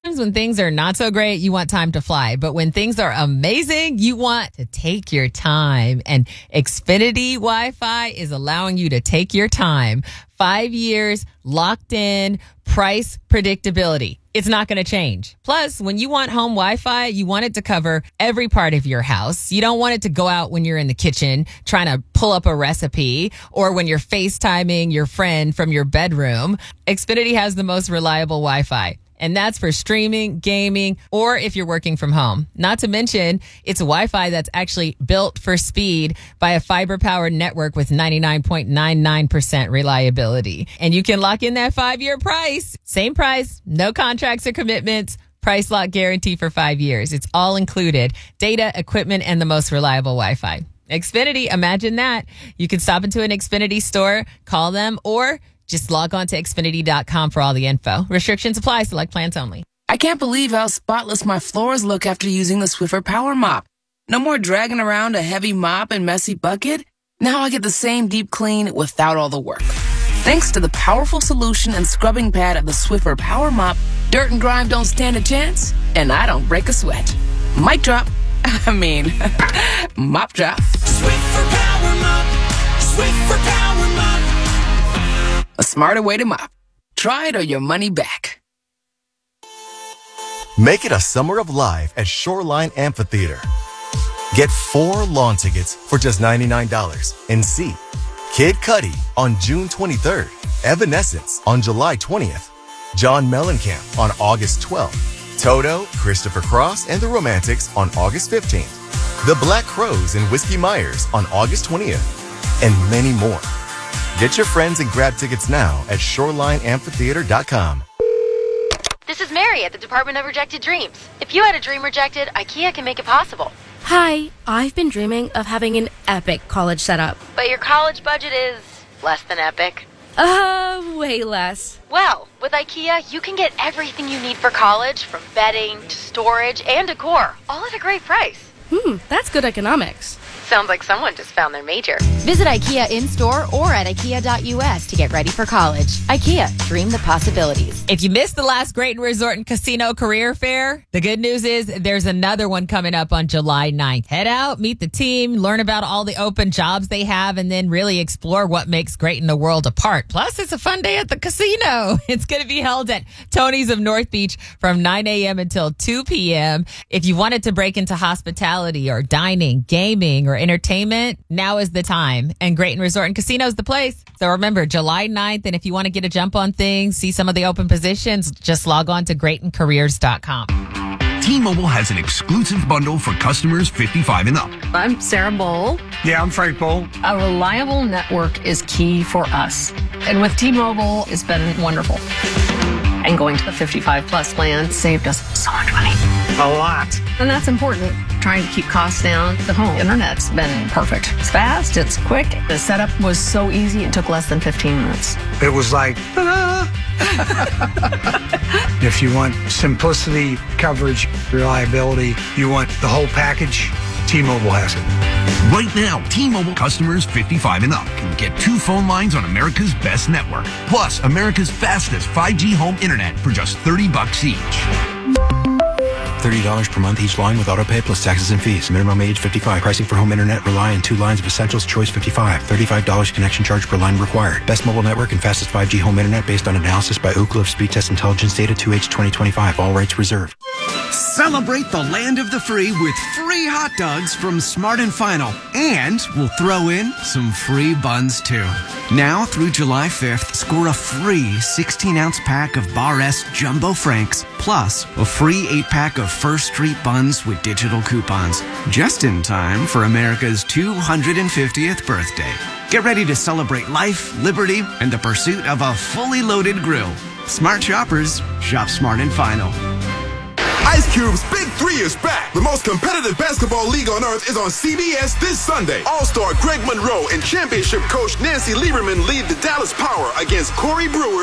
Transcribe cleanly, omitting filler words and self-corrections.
When things are not so great, you want time to fly. But when things are amazing, you want to take your time. And Xfinity Wi-Fi is allowing you to take your time. 5 years, locked in, price predictability. It's not going to change. Plus, when you want home Wi-Fi, you want it to cover every part of your house. You don't want it to go out when you're in the kitchen trying to pull up a recipe or when you're FaceTiming your friend from your bedroom. Xfinity has the most reliable Wi-Fi. And that's for streaming, gaming, or if you're working from home. Not to mention, it's Wi-Fi that's actually built for speed by a fiber-powered network with 99.99% reliability. And you can lock in that 5-year price. Same price, no contracts or commitments. Price lock guarantee for 5 years. It's all included. Data, equipment, and the most reliable Wi-Fi. Xfinity, imagine that. You can stop into an Xfinity store, call them, or just log on to Xfinity.com for all the info. Restrictions apply. Select plans only. I can't believe how spotless my floors look after using the Swiffer Power Mop. No more dragging around a heavy mop and messy bucket. Now I get the same deep clean without all the work. Thanks to the powerful solution and scrubbing pad of the Swiffer Power Mop, dirt and grime don't stand a chance, and I don't break a sweat. Mic drop. Mop drop. Swiffer Power Mop. Swiffer Power Mop. A smarter way to mop. Try it or your money back. Make it a summer of live at Shoreline Amphitheater. Get 4 lawn tickets for just $99 and see Kid Cudi on June 23rd, Evanescence on July 20th, John Mellencamp on August 12th, Toto, Christopher Cross, and the Romantics on August 15th, The Black Crowes and Whiskey Myers on August 20th, and many more. Get your friends and grab tickets now at ShorelineAmphitheater.com. This is Mary at the Department of Rejected Dreams. If you had a dream rejected, IKEA can make it possible. Hi, I've been dreaming of having an epic college setup. But your college budget is less than epic. Way less. Well, with IKEA, you can get everything you need for college, from bedding to storage and decor, all at a great price. That's good economics. Sounds like someone just found their major. Visit IKEA in-store or at IKEA.us to get ready for college. IKEA, dream the possibilities. If you missed the last Grayton Resort and Casino Career Fair, the good news is there's another one coming up on July 9th. Head out, meet the team, learn about all the open jobs they have, and then really explore what makes Grayton the world apart. Plus, it's a fun day at the casino. It's going to be held at Tony's of North Beach from 9 a.m. until 2 p.m. If you wanted to break into hospitality or dining, gaming, or entertainment, now is the time. And Grayton Resort and Casino is the place. So remember, July 9th. And if you want to get a jump on things, see some of the open positions, just log on to GraytonCareers.com. T-Mobile has an exclusive bundle for customers 55 and up. I'm Sarah Bowl. Yeah, I'm Frank Bowl. A reliable network is key for us. And with T-Mobile, it's been wonderful. And going to the 55 plus plan saved us so much money. A lot. And that's important. Trying to keep costs down. The home internet's been perfect. It's fast, it's quick. The setup was so easy, it took less than 15 minutes. It was like, ta-da! If you want simplicity, coverage, reliability, you want the whole package, T-Mobile has it. Right now, T-Mobile customers 55 and up can get 2 phone lines on America's best network, plus America's fastest 5G home internet for just $30 each. $30 per month each line with autopay plus taxes and fees. Minimum age 55. Pricing for home internet rely on 2 lines of essentials. Choice 55. $35 connection charge per line required. Best mobile network and fastest 5G home internet based on analysis by Ookla of Speed Test Intelligence data 2H 2025. All rights reserved. Celebrate the land of the free with free hot dogs from Smart and Final. And we'll throw in some free buns too. Now through July 5th, score a free 16-ounce pack of Bar S Jumbo Franks, plus a free 8-pack of First Street buns with digital coupons. Just in time for America's 250th birthday. Get ready to celebrate life, liberty, and the pursuit of a fully loaded grill. Smart shoppers, shop Smart and Final. Ice Cube's Big 3 is back. The most competitive basketball league on earth is on CBS this Sunday. All-star Greg Monroe and championship coach Nancy Lieberman lead the Dallas Power against Corey Brewer